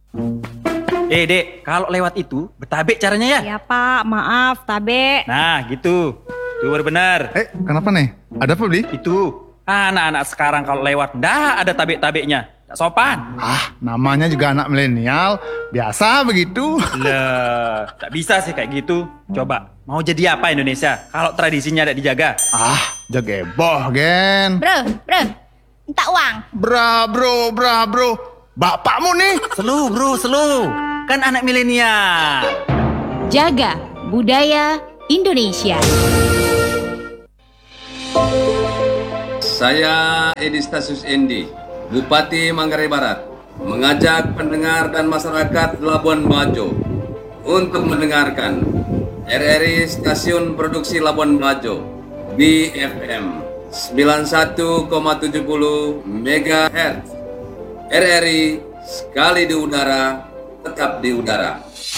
Dek, kalau lewat itu bertabek caranya ya? Ya Pak, maaf, tabe. Nah, gitu. Itu baru benar. Kenapa nih? Ada apa, Bli? Itu. Anak-anak sekarang kalau lewat, nggak ada tabek-tabeknya. Tak sopan. Namanya juga anak milenial. Biasa begitu. Lah, tak bisa sih kayak gitu. Coba, mau jadi apa Indonesia kalau tradisinya tidak dijaga? Jageboh, Gen. Bro, minta uang. Bro. Bapakmu nih. Selu, bro, selu. Kan anak milenial. Jaga budaya Indonesia. Saya Edi Stasius Endi, Bupati Manggarai Barat, mengajak pendengar dan masyarakat Labuan Bajo untuk mendengarkan RRI Stasiun Produksi Labuan Bajo BFM 91,70 MHz. RRI sekali di udara, tetap di udara.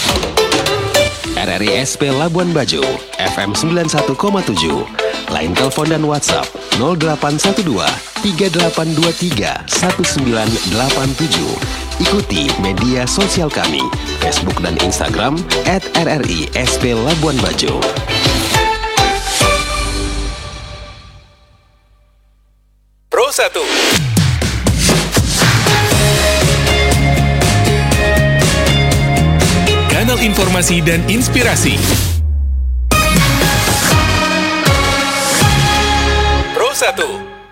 RRI SP Labuan Bajo, FM 91,7. Lain telepon dan WhatsApp 0812 3823 1987. Ikuti media sosial kami, Facebook dan Instagram @RRI SP Labuan Bajo. Pro 1. Kanal informasi dan inspirasi. Pro 1.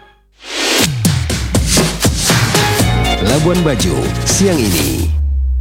Labuan Bajo, siang ini.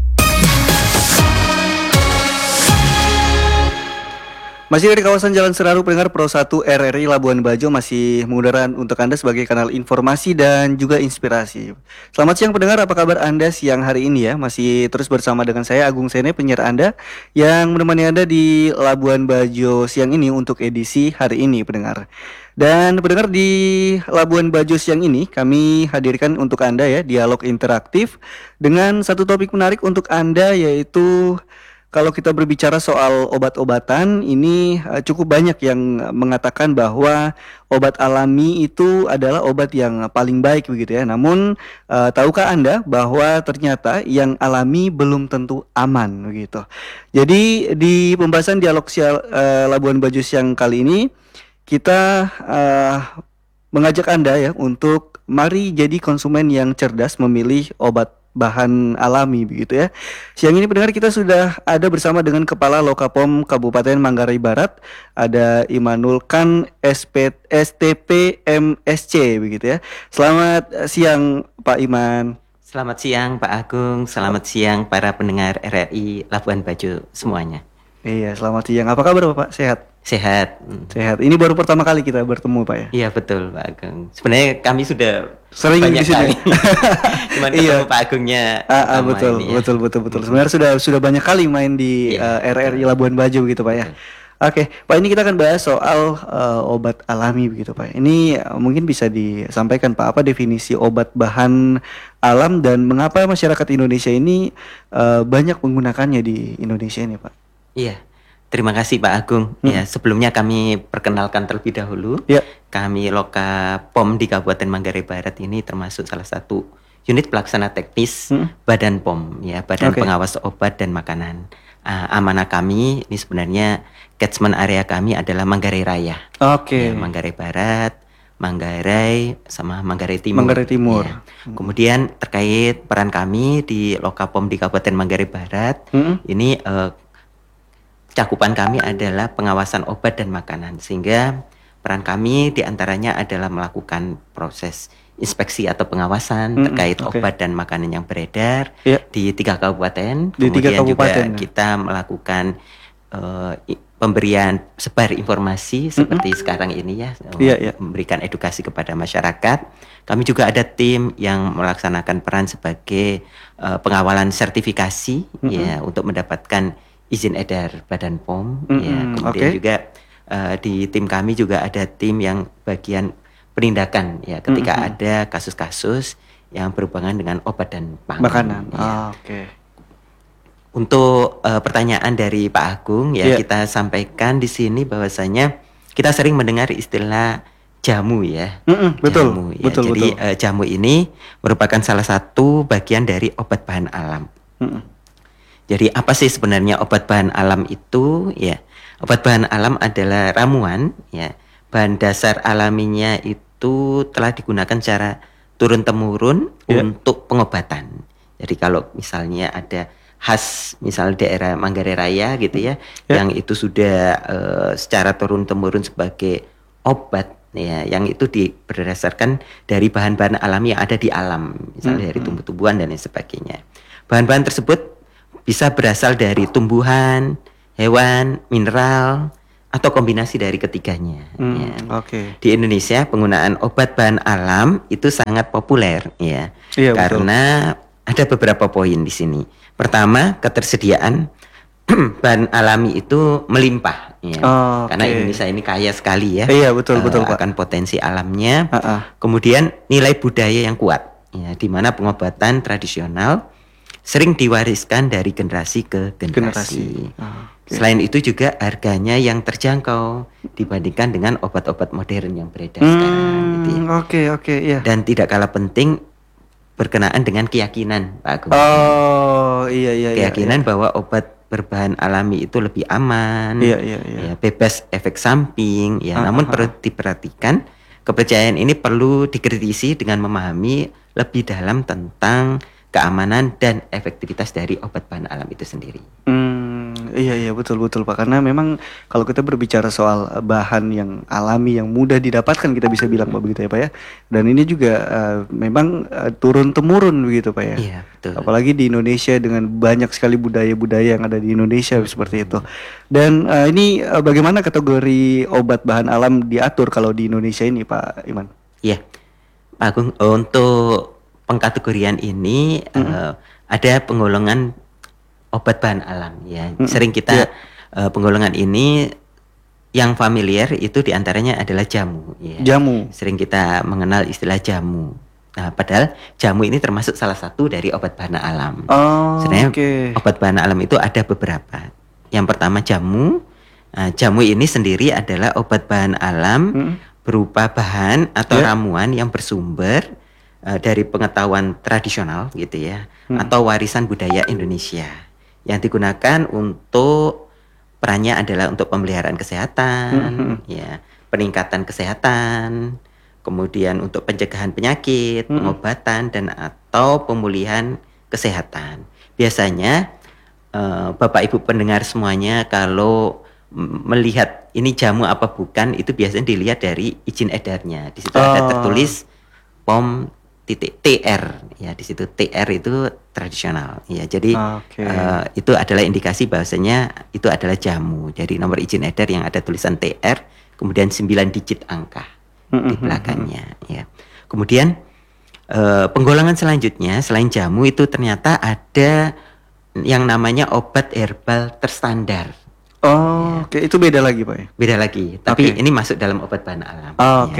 Masih dari kawasan Jalan Senaru, pendengar Pro 1 RRI Labuan Bajo masih mengudara untuk Anda sebagai kanal informasi dan juga inspirasi. Selamat siang pendengar, apa kabar Anda siang hari ini ya? Masih terus bersama dengan saya Agung Sene, penyiar Anda yang menemani Anda di Labuan Bajo siang ini untuk edisi hari ini pendengar. Dan pendengar, di Labuan Bajo siang ini kami hadirkan untuk Anda ya dialog interaktif dengan satu topik menarik untuk Anda, yaitu kalau kita berbicara soal obat-obatan, ini cukup banyak yang mengatakan bahwa obat alami itu adalah obat yang paling baik begitu ya. Namun tahukah Anda bahwa ternyata yang alami belum tentu aman begitu. Jadi di pembahasan dialog Labuan Bajo siang kali ini kita mengajak Anda ya untuk mari jadi konsumen yang cerdas memilih obat bahan alami begitu ya. Siang ini pendengar, kita sudah ada bersama dengan Kepala Lokapom Kabupaten Manggarai Barat, ada Imanul Khan STP MSC begitu ya. Selamat siang Pak Iman. Selamat siang Pak Agung, selamat siang para pendengar RRI Labuan Bajo semuanya. Iya, selamat siang. Apa kabar Bapak? Sehat? Sehat. Sehat. Ini baru pertama kali kita bertemu Pak ya? Iya betul Pak Agung. Sebenarnya kami sudah sering banyak di sini. Cuman ketemu Pak Agungnya. Betul. Sebenarnya sudah banyak kali main di RRI Labuan Bajo begitu Pak ya. Oke, Pak, ini kita akan bahas soal obat alami begitu Pak. Ini mungkin bisa disampaikan Pak, apa definisi obat bahan alam dan mengapa masyarakat Indonesia ini banyak menggunakannya di Indonesia ini Pak? Iya. Terima kasih Pak Agung. Ya, sebelumnya kami perkenalkan terlebih dahulu. Ya. Kami Lokapom di Kabupaten Manggarai Barat ini termasuk salah satu unit pelaksana teknis Badan POM ya, Badan Pengawas Obat dan Makanan. Amanah kami ini sebenarnya catchment area kami adalah Manggarai Raya. Ya, Manggarai Barat, Manggarai sama Manggarai Timur. Manggarai Timur. Ya. Kemudian terkait peran kami di Lokapom di Kabupaten Manggarai Barat, ini cakupan kami adalah pengawasan obat dan makanan, sehingga peran kami diantaranya adalah melakukan proses inspeksi atau pengawasan terkait obat dan makanan yang beredar di 3 kabupaten. Kemudian juga kita melakukan pemberian sebar informasi seperti sekarang ini ya, memberikan edukasi kepada masyarakat. Kami juga ada tim yang melaksanakan peran sebagai pengawalan sertifikasi ya untuk mendapatkan izin edar Badan POM ya. Kemudian juga di tim kami juga ada tim yang bagian penindakan ya ketika ada kasus-kasus yang berhubungan dengan obat dan makanan. Ya. Untuk pertanyaan dari Pak Agung ya, kita sampaikan di sini bahwasanya kita sering mendengar istilah jamu ya. Betul. Jadi jamu ini merupakan salah satu bagian dari obat bahan alam. Jadi apa sih sebenarnya obat bahan alam itu? Ya, obat bahan alam adalah ramuan. Ya, bahan dasar alaminya itu telah digunakan secara turun temurun untuk pengobatan. Jadi kalau misalnya ada khas misal daerah Manggarai Raya gitu ya, yang itu sudah secara turun temurun sebagai obat ya, yang itu berdasarkan dari bahan-bahan alami yang ada di alam, misalnya dari tumbuh-tumbuhan dan lain sebagainya. Bahan-bahan tersebut bisa berasal dari tumbuhan, hewan, mineral, atau kombinasi dari ketiganya. Ya. Di Indonesia penggunaan obat bahan alam itu sangat populer ya, karena ada beberapa poin di sini. Pertama, ketersediaan bahan alami itu melimpah ya. Karena Indonesia ini kaya sekali ya. Iya, betul Pak. Akan potensi alamnya. Kemudian nilai budaya yang kuat ya, di mana pengobatan tradisional sering diwariskan dari generasi ke generasi. Selain itu juga harganya yang terjangkau dibandingkan dengan obat-obat modern yang beredar sekarang gitu ya. Dan tidak kalah penting berkenaan dengan keyakinan, Pak Agung. Keyakinan bahwa obat berbahan alami itu lebih aman, ya, bebas efek samping, ya. Namun perlu diperhatikan, kepercayaan ini perlu dikritisi dengan memahami lebih dalam tentang keamanan dan efektivitas dari obat bahan alam itu sendiri. Iya betul Pak, karena memang kalau kita berbicara soal bahan yang alami yang mudah didapatkan, kita bisa bilang Pak begitu ya Pak ya. Dan ini juga memang turun temurun begitu Pak ya. Iya, betul. Apalagi di Indonesia dengan banyak sekali budaya-budaya yang ada di Indonesia seperti itu. Dan ini bagaimana kategori obat bahan alam diatur kalau di Indonesia ini Pak Iman? Iya, Pak Agung, untuk pengkategorian ini ada penggolongan obat bahan alam ya. Sering kita penggolongan ini yang familiar itu diantaranya adalah jamu ya. Jamu. Sering kita mengenal istilah jamu. Nah, padahal jamu ini termasuk salah satu dari obat bahan alam. Sebenarnya obat bahan alam itu ada beberapa. Yang pertama jamu. Nah, jamu ini sendiri adalah obat bahan alam berupa bahan atau ramuan yang bersumber dari pengetahuan tradisional gitu ya, atau warisan budaya Indonesia, yang digunakan untuk perannya adalah untuk pemeliharaan kesehatan, ya, peningkatan kesehatan, kemudian untuk pencegahan penyakit, pengobatan dan atau pemulihan kesehatan. Biasanya Bapak Ibu pendengar semuanya kalau melihat ini jamu apa bukan, itu biasanya dilihat dari izin edarnya. Di situ ada tertulis POM .tr ya, di situ TR itu tradisional ya. Jadi itu adalah indikasi bahwasanya itu adalah jamu. Jadi nomor izin edar yang ada tulisan TR kemudian 9 digit angka di belakangnya ya. Kemudian penggolongan selanjutnya selain jamu itu ternyata ada yang namanya obat herbal terstandar. Itu beda lagi Pak ya? Beda lagi, tapi ini masuk dalam obat bahan alam.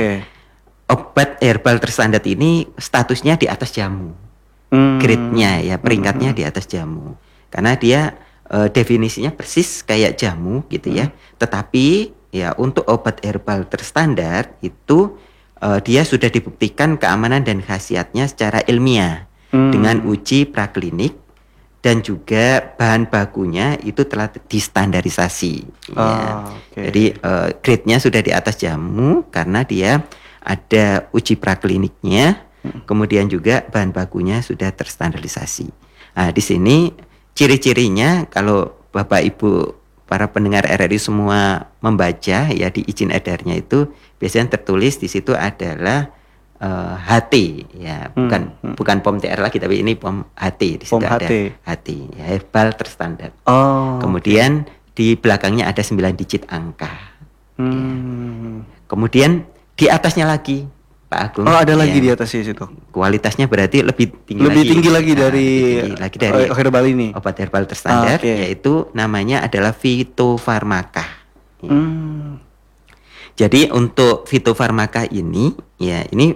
Obat herbal terstandar ini statusnya di atas jamu, grade-nya ya, peringkatnya di atas jamu, karena dia definisinya persis kayak jamu gitu ya. Tetapi ya untuk obat herbal terstandar itu dia sudah dibuktikan keamanan dan khasiatnya secara ilmiah dengan uji praklinik, dan juga bahan bakunya itu telah distandarisasi. Ya. Jadi grade-nya sudah di atas jamu karena dia ada uji prakliniknya, kemudian juga bahan bakunya sudah terstandarisasi. Nah, di sini ciri-cirinya kalau Bapak Ibu para pendengar RRI semua membaca ya, di izin edarnya itu biasanya tertulis di situ adalah HT ya, bukan POM TR lagi, tapi ini POM HT. Di situ ada HT ya, herbal terstandar. Kemudian di belakangnya ada 9 digit angka. Ya. Kemudian di atasnya lagi Pak Agung. Ada lagi di atasnya situ. Kualitasnya berarti lebih tinggi lagi dari herbal ini. Obat herbal terstandar, yaitu namanya adalah fitofarmaka. Ya. Jadi untuk fitofarmaka ini ya, ini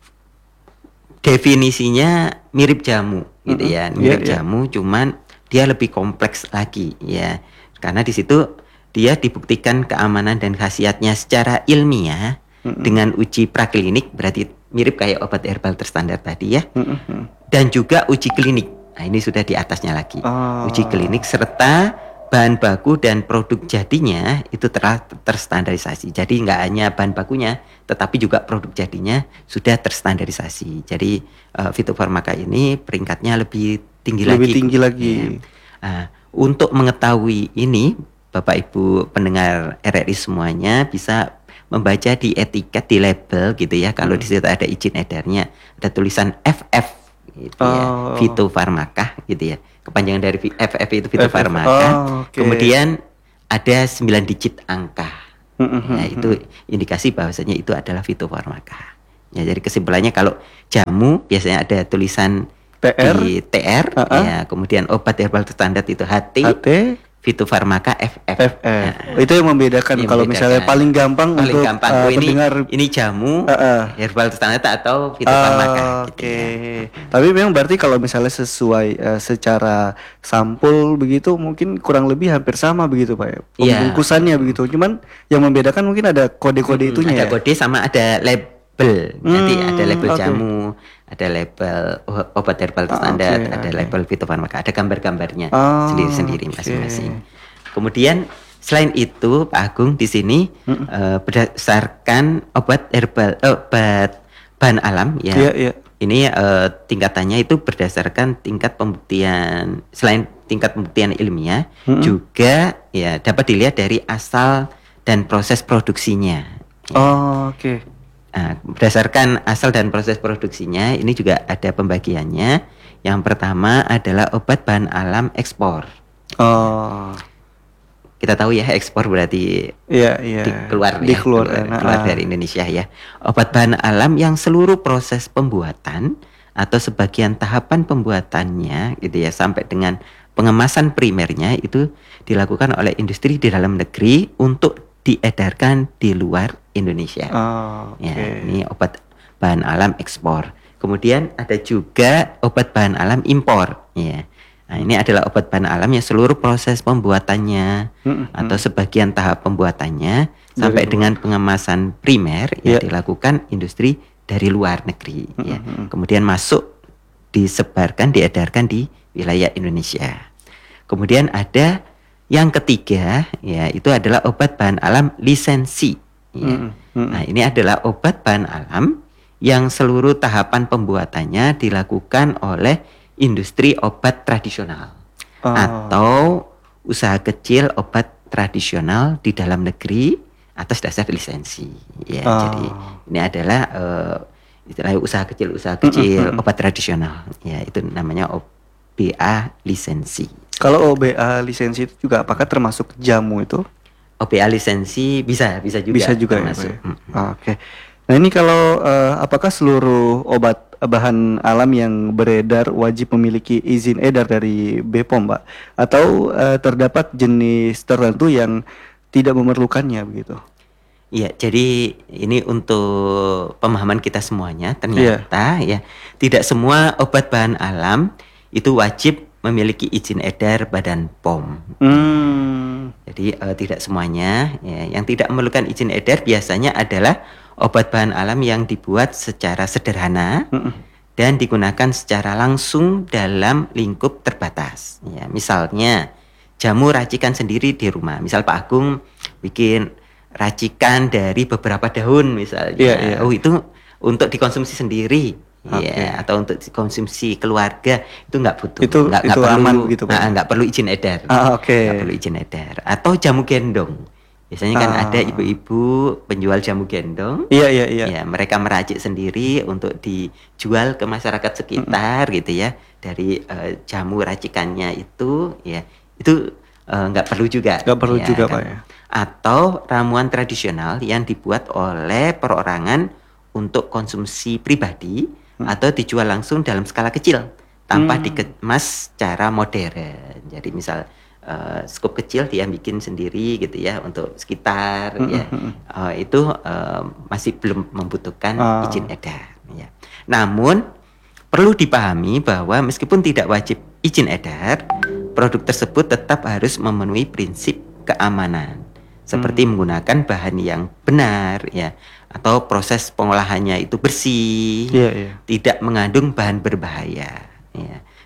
definisinya mirip jamu gitu ya. Mirip jamu, cuman dia lebih kompleks lagi ya. Karena di situ dia dibuktikan keamanan dan khasiatnya secara ilmiah dengan uji praklinik, berarti mirip kayak obat herbal terstandar tadi ya. Dan juga uji klinik. Nah, ini sudah di atasnya lagi. Oh. Uji klinik serta bahan baku dan produk jadinya itu telah terstandarisasi. Jadi nggak hanya bahan bakunya, tetapi juga produk jadinya sudah terstandarisasi. Jadi fitofarmaka ini peringkatnya lebih tinggi Lebih lagi. tinggi lagi. Ya. Nah, untuk mengetahui ini, Bapak Ibu pendengar RRI semuanya bisa membaca di etiket, di label gitu ya. Kalau di situ ada izin edarnya, ada tulisan FF gitu ya, fitofarmaka gitu ya. Kepanjangan dari FF itu fitofarmaka. Okay. Kemudian ada 9 digit angka. Ya, itu indikasi bahwasanya itu adalah fitofarmaka. Ya, jadi kesimpulannya kalau jamu biasanya ada tulisan TR, di TR, ya, kemudian obat herbal standar itu HT, fitofarmaka FF. FF. Itu yang membedakan Yang kalau misalnya membedakan. paling gampang Paling untuk gampang. Ini jamu herbal standar atau fitofarmaka. Oke. Gitu ya. Tapi memang berarti kalau misalnya sesuai secara sampul begitu mungkin kurang lebih hampir sama begitu Pak ya. Iya. Pembungkusannya begitu. Cuman yang membedakan mungkin ada kode-kode itunya ada ya. kode sama ada label. Nanti ada label oke. jamu, ada label obat herbal standar, oke, ada oke. label fitofarmaka, ada gambar-gambarnya Oh, sendiri-sendiri oke. masing-masing. Kemudian selain itu Pak Agung di sini berdasarkan obat bahan alam ya. Iya, iya. Ini tingkatannya itu berdasarkan tingkat pembuktian, selain tingkat pembuktian ilmiah juga ya dapat dilihat dari asal dan proses produksinya. Oh, oke. Nah, berdasarkan asal dan proses produksinya ini juga ada pembagiannya. Yang pertama adalah obat bahan alam ekspor. Oh. Kita tahu ya ekspor berarti Iya. keluar dari Indonesia ya. Obat bahan alam yang seluruh proses pembuatan atau sebagian tahapan pembuatannya gitu ya sampai dengan pengemasan primernya itu dilakukan oleh industri di dalam negeri untuk diedarkan di luar Indonesia. Oh, oke. Ya, ini obat bahan alam ekspor. Kemudian ada juga obat bahan alam impor. Ya. Nah, ini adalah obat bahan alam yang seluruh proses pembuatannya atau sebagian tahap pembuatannya sampai dengan pengemasan primer yang dilakukan industri dari luar negeri. Ya. Kemudian masuk disebarkan, diedarkan di wilayah Indonesia. Kemudian ada yang ketiga, ya itu adalah obat bahan alam lisensi. Ya. Nah, ini adalah obat bahan alam yang seluruh tahapan pembuatannya dilakukan oleh industri obat tradisional atau usaha kecil obat tradisional di dalam negeri atas dasar lisensi. Ya, jadi ini adalah istilahnya usaha kecil obat tradisional. Ya, itu namanya OBA lisensi. Kalau OBA lisensi itu juga apakah termasuk jamu itu? OBA lisensi bisa juga. Bisa juga termasuk. ya, Pak ya? Oke. Nah ini kalau apakah seluruh obat bahan alam yang beredar wajib memiliki izin edar dari BPOM, Pak? Atau terdapat jenis tertentu yang tidak memerlukannya begitu? Iya, jadi ini untuk pemahaman kita semuanya ternyata ya tidak semua obat bahan alam itu wajib memiliki izin edar Badan POM. Jadi tidak semuanya ya, yang tidak memerlukan izin edar biasanya adalah obat bahan alam yang dibuat secara sederhana dan digunakan secara langsung dalam lingkup terbatas. Ya, misalnya jamu racikan sendiri di rumah. Misal Pak Agung bikin racikan dari beberapa daun misalnya. Oh itu untuk dikonsumsi sendiri. Ya, atau untuk konsumsi keluarga itu nggak butuh, itu perlu, aman begitu Pak? Nggak perlu izin edar, nggak perlu izin edar. Atau jamu gendong, biasanya kan ada ibu-ibu penjual jamu gendong, ya mereka meracik sendiri untuk dijual ke masyarakat sekitar gitu ya dari jamu racikannya itu, ya itu nggak perlu juga, Pak ya. Atau ramuan tradisional yang dibuat oleh perorangan untuk konsumsi pribadi atau dijual langsung dalam skala kecil tanpa dikemas secara modern. Jadi misal skup kecil dia bikin sendiri gitu ya untuk sekitar ya itu masih belum membutuhkan izin edar. Ya. Namun perlu dipahami bahwa meskipun tidak wajib izin edar, produk tersebut tetap harus memenuhi prinsip keamanan seperti menggunakan bahan yang benar ya atau proses pengolahannya itu bersih, tidak mengandung bahan berbahaya ya.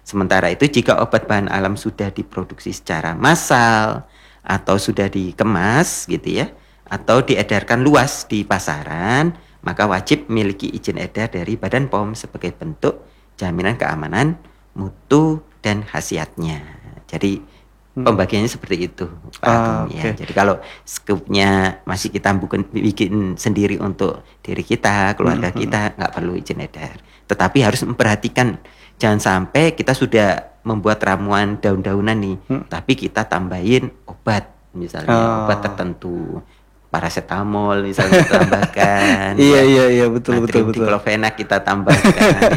Sementara itu jika obat bahan alam sudah diproduksi secara massal atau sudah dikemas gitu ya, atau diedarkan luas di pasaran, maka wajib memiliki izin edar dari Badan POM sebagai bentuk jaminan keamanan, mutu, dan khasiatnya. Jadi pembagiannya seperti itu, Pak Agung, ya. Oke. Jadi kalau skupnya masih kita bikin sendiri untuk diri kita, keluarga kita, nggak perlu izin edar. Tetapi harus memperhatikan, jangan sampai kita sudah membuat ramuan daun-daunan nih, tapi kita tambahin obat, misalnya obat tertentu, paracetamol misalnya kita tambahkan, Iya betul. natrium diklofenak kita tambahkan.